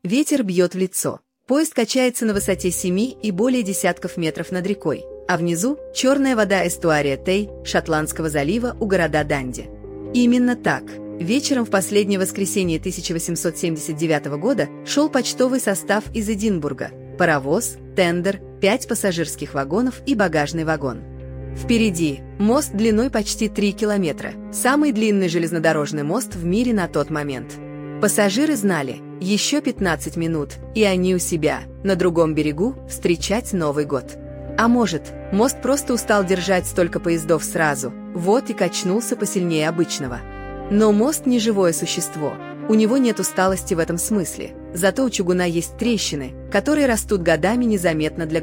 Ветер бьет в лицо. Поезд качается на высоте 7 и более десятков метров над рекой, а внизу – черная вода эстуария Тей, Шотландского залива у города Данди. Именно так. Вечером в последнее воскресенье 1879 года шел почтовый состав из Эдинбурга, паровоз, тендер, 5 пассажирских вагонов и багажный вагон. Впереди мост длиной почти 3 километра, самый длинный железнодорожный мост в мире на тот момент. Пассажиры знали, еще 15 минут, и они у себя, на другом берегу, встречать Новый год. А может, мост просто устал держать столько поездов сразу, вот и качнулся посильнее обычного. Но мост не живое существо, у него нет усталости в этом смысле, зато у чугуна есть трещины, которые растут годами незаметно для